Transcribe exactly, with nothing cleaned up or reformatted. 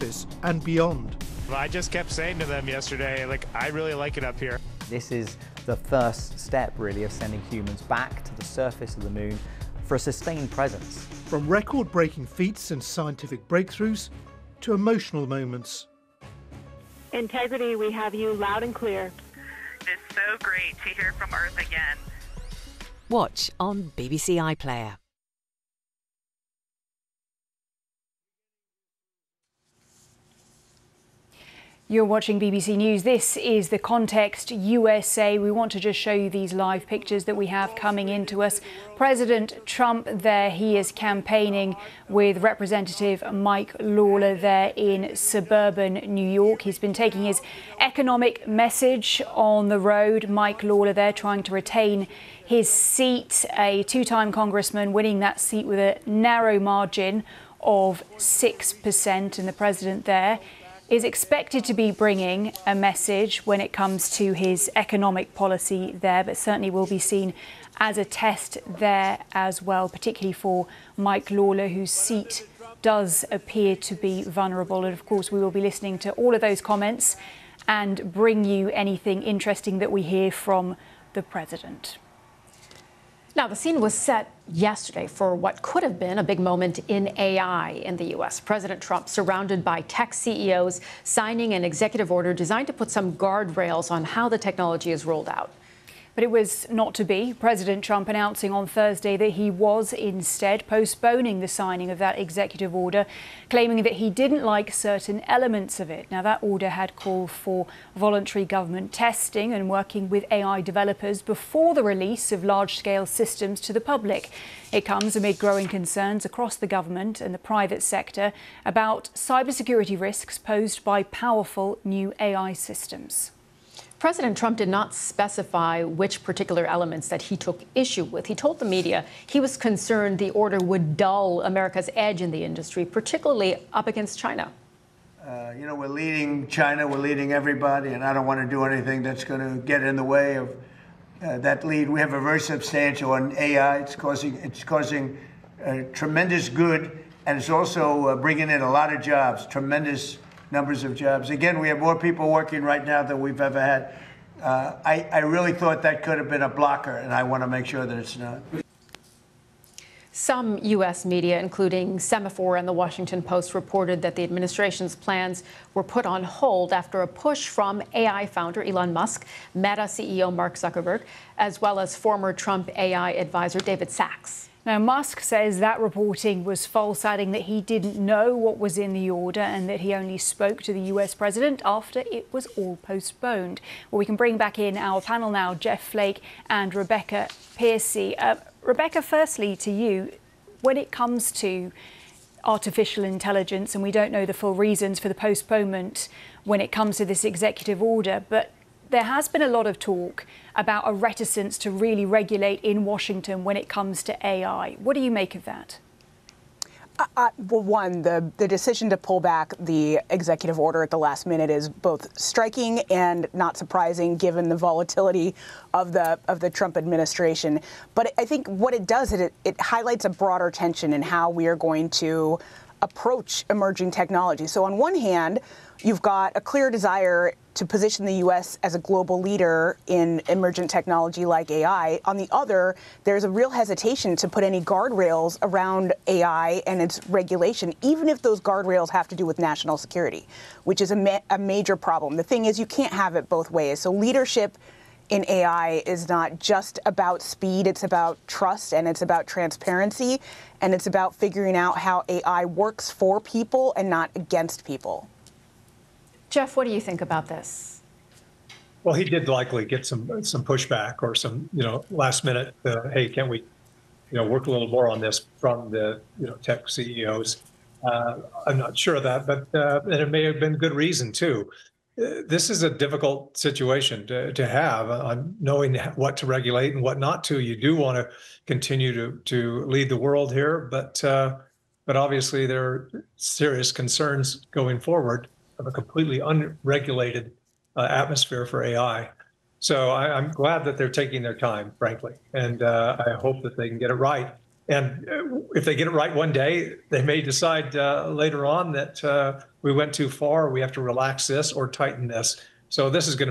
office and beyond. I just kept saying to them yesterday, like, I really like it up here. This is the first step, really, of sending humans back to the surface of the moon for a sustained presence. From record-breaking feats and scientific breakthroughs to emotional moments. Integrity, we have you loud and clear. It's so great to hear from Earth again. Watch on B B C iPlayer. You're watching B B C News. This is The Context U S A. We want to just show you these live pictures that we have coming into us. President Trump there, he is campaigning with Representative Mike Lawler there in suburban New York. He's been taking his economic message on the road. Mike Lawler there trying to retain his seat, a two-time congressman winning that seat with a narrow margin of six percent, and the president there is expected to be bringing a message when it comes to his economic policy there, but certainly will be seen as a test there as well, particularly for Mike Lawler, whose seat does appear to be vulnerable. And of course, we will be listening to all of those comments and bring you anything interesting that we hear from the president. Now, the scene was set yesterday for what could have been a big moment in A I in the U S. President Trump, surrounded by tech C E Os, signing an executive order designed to put some guardrails on how the technology is rolled out. But it was not to be. President Trump announcing on Thursday that he was instead postponing the signing of that executive order, claiming that he didn't like certain elements of it. Now, that order had called for voluntary government testing and working with A I developers before the release of large-scale systems to the public. It comes amid growing concerns across the government and the private sector about cybersecurity risks posed by powerful new A I systems. President Trump did not specify which particular elements that he took issue with. He told the media he was concerned the order would dull America's edge in the industry, particularly up against China. Uh, you know, we're leading China, we're leading everybody, and I don't want to do anything that's going to get in the way of uh, that lead. We have a very substantial on A I. It's causing, it's causing uh, tremendous good, and it's also uh, bringing in a lot of jobs, tremendous numbers of jobs. Again, we have more people working right now than we've ever had. Uh, I, I really thought that could have been a blocker, and I want to make sure that it's not. Some U S media, including Semaphore and the Washington Post, reported that the administration's plans were put on hold after a push from A I founder Elon Musk, Meta C E O Mark Zuckerberg, as well as former Trump A I advisor David Sacks. Now, Musk says that reporting was false, adding that he didn't know what was in the order and that he only spoke to the U S president after it was all postponed. Well, we can bring back in our panel now, Jeff Flake and Rebecca Piercy. Uh, Rebecca, firstly to you, when it comes to artificial intelligence, and we don't know the full reasons for the postponement when it comes to this executive order, but there has been a lot of talk about a reticence to really regulate in Washington when it comes to A I. What do you make of that? Uh, well, one, the, the decision to pull back the executive order at the last minute is both striking and not surprising, given the volatility of the of the Trump administration. But I think what it does is it, it highlights a broader tension in how we are going to approach emerging technology. So on one hand, you've got a clear desire to position the U S as a global leader in emergent technology like A I. On the other, there's a real hesitation to put any guardrails around A I and its regulation, even if those guardrails have to do with national security, which is a, ma- a major problem. The thing is, you can't have it both ways. So leadership in A I is not just about speed, it's about trust and it's about transparency, and it's about figuring out how A I works for people and not against people. Jeff, what do you think about this? Well, he did likely get some some pushback or some, you know, last minute, uh, hey, can we, you know, work a little more on this from the, you know, tech C E Os. Uh, I'm not sure of that, but uh, and it may have been good reason too. Uh, this is a difficult situation to, to have on knowing what to regulate and what not to. You do want to continue to to lead the world here, but uh, but obviously there are serious concerns going forward of a completely unregulated uh, atmosphere for A I. So I, I'm glad that they're taking their time, frankly, and uh, I hope that they can get it right. And if they get it right one day, they may decide uh, later on that uh, we went too far, we have to relax this or tighten this. So this is going to